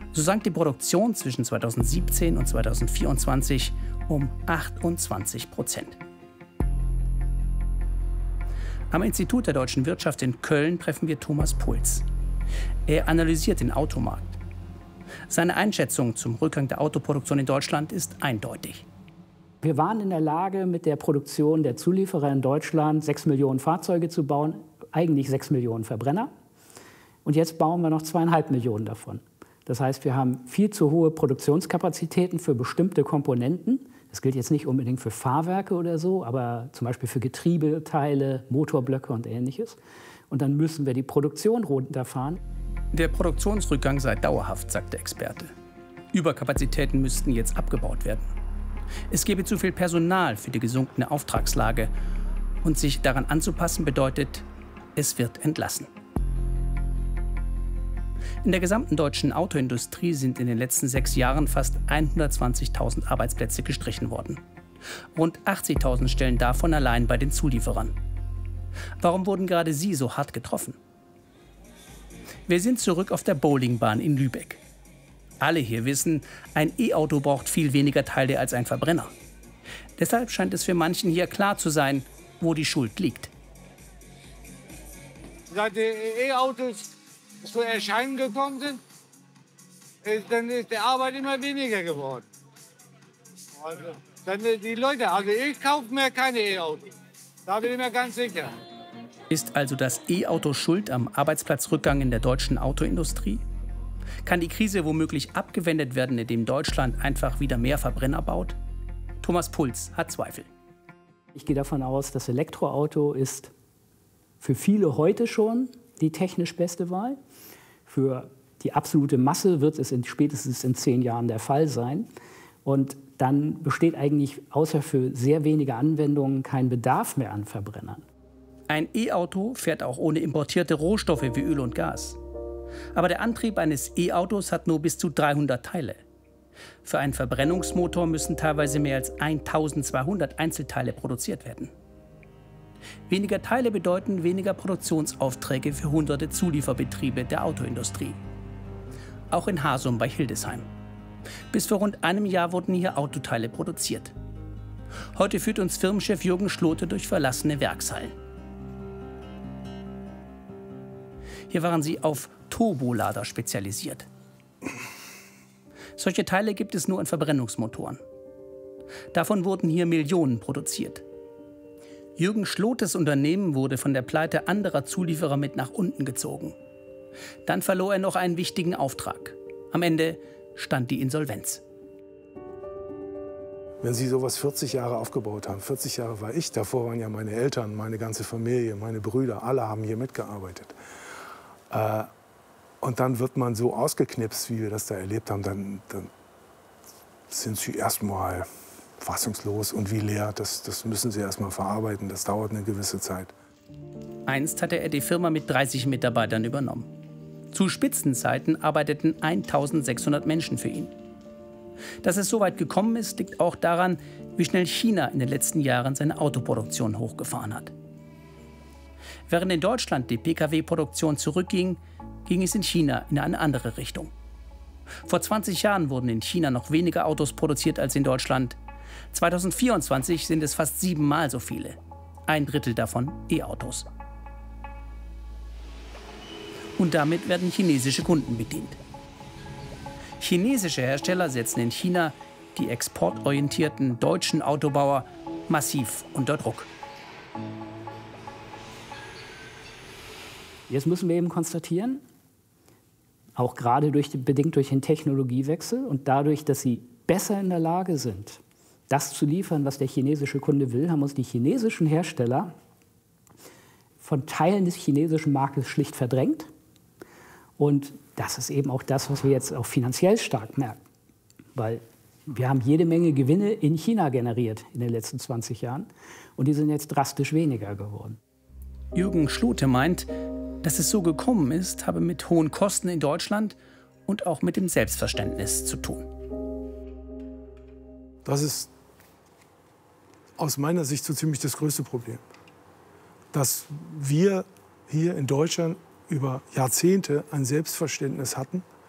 So sank die Produktion zwischen 2017 und 2024 um 28%. Am Institut der deutschen Wirtschaft in Köln treffen wir Thomas Puls. Er analysiert den Automarkt. Seine Einschätzung zum Rückgang der Autoproduktion in Deutschland ist eindeutig. Wir waren in der Lage, mit der Produktion der Zulieferer in Deutschland 6 Millionen Fahrzeuge zu bauen, eigentlich 6 Millionen Verbrenner. Und jetzt bauen wir noch 2,5 Millionen davon. Das heißt, wir haben viel zu hohe Produktionskapazitäten für bestimmte Komponenten. Das gilt jetzt nicht unbedingt für Fahrwerke oder so, aber zum Beispiel für Getriebeteile, Motorblöcke und Ähnliches. Und dann müssen wir die Produktion runterfahren. Der Produktionsrückgang sei dauerhaft, sagt der Experte. Überkapazitäten müssten jetzt abgebaut werden. Es gebe zu viel Personal für die gesunkene Auftragslage. Und sich daran anzupassen bedeutet, es wird entlassen. In der gesamten deutschen Autoindustrie sind in den letzten 6 Jahren fast 120.000 Arbeitsplätze gestrichen worden. Rund 80.000 Stellen davon allein bei den Zulieferern. Warum wurden gerade sie so hart getroffen? Wir sind zurück auf der Bowlingbahn in Lübeck. Alle hier wissen, ein E-Auto braucht viel weniger Teile als ein Verbrenner. Deshalb scheint es für manchen hier klar zu sein, wo die Schuld liegt. Seit die E-Autos zu Erscheinen gekommen sind, dann ist die Arbeit immer weniger geworden. Also, dann die Leute, also ich kaufe mir keine E-Autos. Da bin ich mir ganz sicher. Ist also das E-Auto schuld am Arbeitsplatzrückgang in der deutschen Autoindustrie? Kann die Krise womöglich abgewendet werden, indem Deutschland einfach wieder mehr Verbrenner baut? Thomas Puls hat Zweifel. Ich gehe davon aus, das Elektroauto ist für viele heute schon die technisch beste Wahl. Für die absolute Masse wird es spätestens in 10 Jahren der Fall sein. Und dann besteht eigentlich außer für sehr wenige Anwendungen kein Bedarf mehr an Verbrennern. Ein E-Auto fährt auch ohne importierte Rohstoffe wie Öl und Gas. Aber der Antrieb eines E-Autos hat nur bis zu 300 Teile. Für einen Verbrennungsmotor müssen teilweise mehr als 1200 Einzelteile produziert werden. Weniger Teile bedeuten weniger Produktionsaufträge für hunderte Zulieferbetriebe der Autoindustrie. Auch in Hasum bei Hildesheim. Bis vor rund einem Jahr wurden hier Autoteile produziert. Heute führt uns Firmenchef Jürgen Schlote durch verlassene Werkshallen. Hier waren sie auf Turbolader spezialisiert. Solche Teile gibt es nur in Verbrennungsmotoren. Davon wurden hier Millionen produziert. Jürgen Schlotes Unternehmen wurde von der Pleite anderer Zulieferer mit nach unten gezogen. Dann verlor er noch einen wichtigen Auftrag. Am Ende stand die Insolvenz. Wenn Sie sowas 40 Jahre aufgebaut haben, 40 Jahre war ich, davor waren ja meine Eltern, meine ganze Familie, meine Brüder, alle haben hier mitgearbeitet. Und dann wird man so ausgeknipst, wie wir das da erlebt haben, dann sind Sie erstmal fassungslos und wie leer. Das müssen Sie erstmal verarbeiten, das dauert eine gewisse Zeit. Einst hatte er die Firma mit 30 Mitarbeitern übernommen. Zu Spitzenzeiten arbeiteten 1600 Menschen für ihn. Dass es so weit gekommen ist, liegt auch daran, wie schnell China in den letzten Jahren seine Autoproduktion hochgefahren hat. Während in Deutschland die Pkw-Produktion zurückging, ging es in China in eine andere Richtung. Vor 20 Jahren wurden in China noch weniger Autos produziert als in Deutschland. 2024 sind es fast 7-mal so viele. 1/3 davon E-Autos. Und damit werden chinesische Kunden bedient. Chinesische Hersteller setzen in China die exportorientierten deutschen Autobauer massiv unter Druck. Jetzt müssen wir eben konstatieren, auch gerade bedingt durch den Technologiewechsel und dadurch, dass sie besser in der Lage sind, das zu liefern, was der chinesische Kunde will, haben uns die chinesischen Hersteller von Teilen des chinesischen Marktes schlicht verdrängt. Und das ist eben auch das, was wir jetzt auch finanziell stark merken. Weil wir haben jede Menge Gewinne in China generiert in den letzten 20 Jahren. Und die sind jetzt drastisch weniger geworden. Jürgen Schlote meint, dass es so gekommen ist, habe mit hohen Kosten in Deutschland und auch mit dem Selbstverständnis zu tun. Das ist aus meiner Sicht so ziemlich das größte Problem. Dass wir hier in Deutschland über Jahrzehnte ein Selbstverständnis hatten,